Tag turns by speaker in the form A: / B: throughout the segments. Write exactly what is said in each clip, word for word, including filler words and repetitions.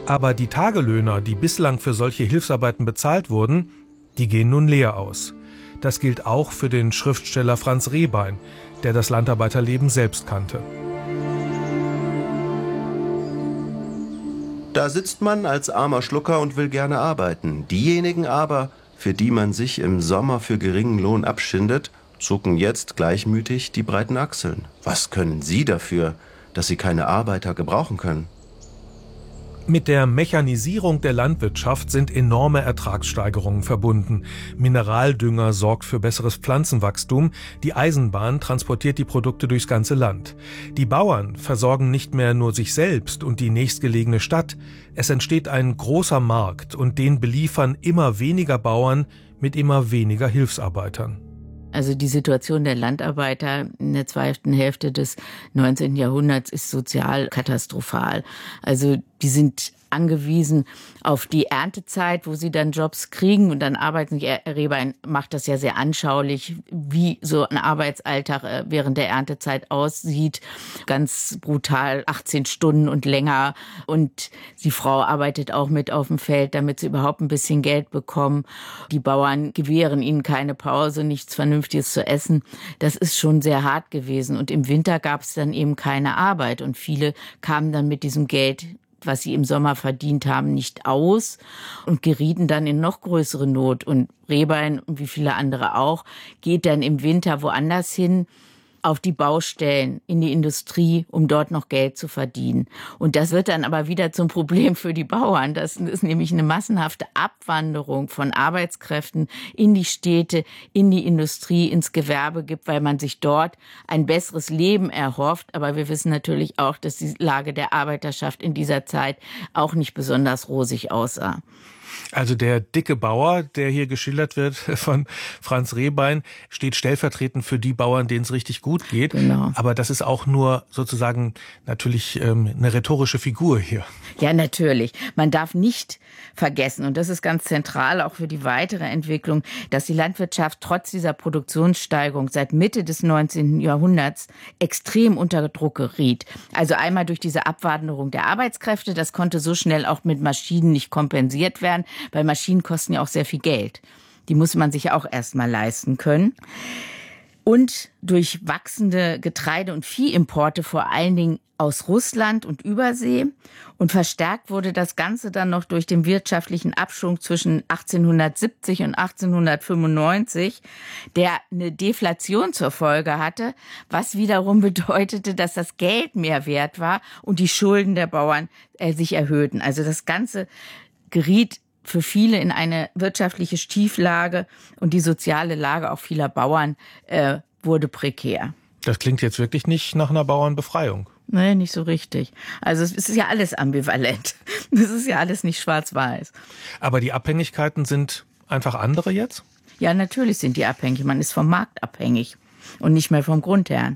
A: Aber die Tagelöhner, die bislang für solche Hilfsarbeiten bezahlt wurden, die gehen nun leer aus. Das gilt auch für den Schriftsteller Franz Rehbein, der das Landarbeiterleben selbst kannte.
B: Da sitzt man als armer Schlucker und will gerne arbeiten. Diejenigen aber, für die man sich im Sommer für geringen Lohn abschindet, zucken jetzt gleichmütig die breiten Achseln. Was können sie dafür, dass sie keine Arbeiter gebrauchen können?
A: Mit der Mechanisierung der Landwirtschaft sind enorme Ertragssteigerungen verbunden. Mineraldünger sorgt für besseres Pflanzenwachstum, die Eisenbahn transportiert die Produkte durchs ganze Land. Die Bauern versorgen nicht mehr nur sich selbst und die nächstgelegene Stadt. Es entsteht ein großer Markt und den beliefern immer weniger Bauern mit immer weniger Hilfsarbeitern.
C: Also die Situation der Landarbeiter in der zweiten Hälfte des neunzehnten Jahrhunderts ist sozial katastrophal. Also die sind angewiesen auf die Erntezeit, wo sie dann Jobs kriegen und dann arbeiten. Rehbein macht das ja sehr anschaulich, wie so ein Arbeitsalltag während der Erntezeit aussieht. Ganz brutal, achtzehn Stunden und länger. Und die Frau arbeitet auch mit auf dem Feld, damit sie überhaupt ein bisschen Geld bekommen. Die Bauern gewähren ihnen keine Pause, nichts Vernünftiges zu essen. Das ist schon sehr hart gewesen. Und im Winter gab es dann eben keine Arbeit. Und viele kamen dann mit diesem Geld, was sie im Sommer verdient haben, nicht aus und gerieten dann in noch größere Not. Und Rehbein und wie viele andere auch, geht dann im Winter woanders hin, auf die Baustellen, in die Industrie, um dort noch Geld zu verdienen. Und das wird dann aber wieder zum Problem für die Bauern. Das ist nämlich eine massenhafte Abwanderung von Arbeitskräften in die Städte, in die Industrie, ins Gewerbe gibt, weil man sich dort ein besseres Leben erhofft. Aber wir wissen natürlich auch, dass die Lage der Arbeiterschaft in dieser Zeit auch nicht besonders rosig aussah.
A: Also der dicke Bauer, der hier geschildert wird von Franz Rehbein, steht stellvertretend für die Bauern, denen es richtig gut geht.
C: Genau.
A: Aber das ist auch nur sozusagen natürlich ähm, eine rhetorische Figur hier.
C: Ja, natürlich. Man darf nicht vergessen, und das ist ganz zentral auch für die weitere Entwicklung, dass die Landwirtschaft trotz dieser Produktionssteigerung seit Mitte des neunzehnten Jahrhunderts extrem unter Druck geriet. Also einmal durch diese Abwanderung der Arbeitskräfte, das konnte so schnell auch mit Maschinen nicht kompensiert werden, weil Maschinen kosten ja auch sehr viel Geld. Die muss man sich auch erst mal leisten können. Und durch wachsende Getreide- und Viehimporte, vor allen Dingen aus Russland und Übersee. Und verstärkt wurde das Ganze dann noch durch den wirtschaftlichen Abschwung zwischen achtzehnhundertsiebzig und achtzehnhundertfünfundneunzig, der eine Deflation zur Folge hatte, was wiederum bedeutete, dass das Geld mehr wert war und die Schulden der Bauern äh, sich erhöhten. Also das Ganze geriet für viele in eine wirtschaftliche Stieflage und die soziale Lage auch vieler Bauern äh, wurde prekär.
A: Das klingt jetzt wirklich nicht nach einer Bauernbefreiung.
C: Nee, nicht so richtig. Also es ist ja alles ambivalent. Das ist ja alles nicht schwarz-weiß.
A: Aber die Abhängigkeiten sind einfach andere jetzt?
C: Ja, natürlich sind die abhängig. Man ist vom Markt abhängig und nicht mehr vom Grundherrn.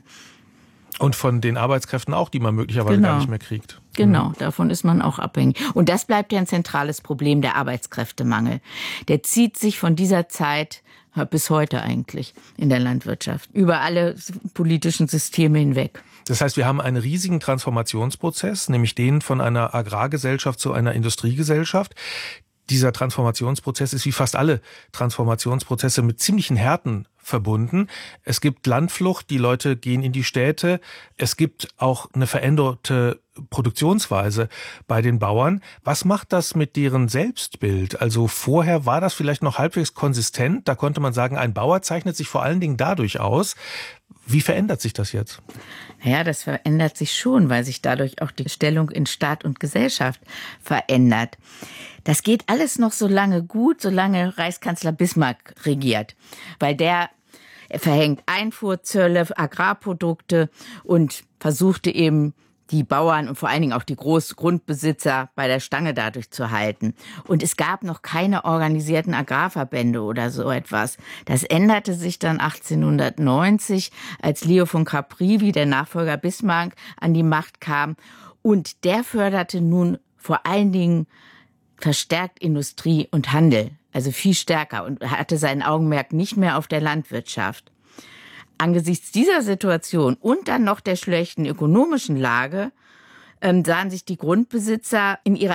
A: Und von den Arbeitskräften auch, die man möglicherweise
C: genau.
A: gar nicht mehr kriegt.
C: Genau,
A: mhm.
C: davon ist man auch abhängig. Und das bleibt ja ein zentrales Problem, der Arbeitskräftemangel. Der zieht sich von dieser Zeit bis heute eigentlich in der Landwirtschaft, über alle politischen Systeme hinweg.
A: Das heißt, wir haben einen riesigen Transformationsprozess, nämlich den von einer Agrargesellschaft zu einer Industriegesellschaft. Dieser Transformationsprozess ist wie fast alle Transformationsprozesse mit ziemlichen Härten verbunden. Es gibt Landflucht, die Leute gehen in die Städte. Es gibt auch eine veränderte Produktionsweise bei den Bauern. Was macht das mit deren Selbstbild? Also vorher war das vielleicht noch halbwegs konsistent. Da konnte man sagen, ein Bauer zeichnet sich vor allen Dingen dadurch aus. Wie verändert sich das jetzt?
C: Ja, das verändert sich schon, weil sich dadurch auch die Stellung in Staat und Gesellschaft verändert. Das geht alles noch so lange gut, solange Reichskanzler Bismarck regiert, weil der verhängt Einfuhrzölle, Agrarprodukte und versuchte eben die Bauern und vor allen Dingen auch die Großgrundbesitzer bei der Stange dadurch zu halten. Und es gab noch keine organisierten Agrarverbände oder so etwas. Das änderte sich dann achtzehnhundertneunzig, als Leo von Caprivi, der Nachfolger Bismarck, an die Macht kam. Und der förderte nun vor allen Dingen verstärkt Industrie und Handel, also viel stärker, und hatte sein Augenmerk nicht mehr auf der Landwirtschaft. Angesichts dieser Situation und dann noch der schlechten ökonomischen Lage ähm, sahen sich die Grundbesitzer in ihrer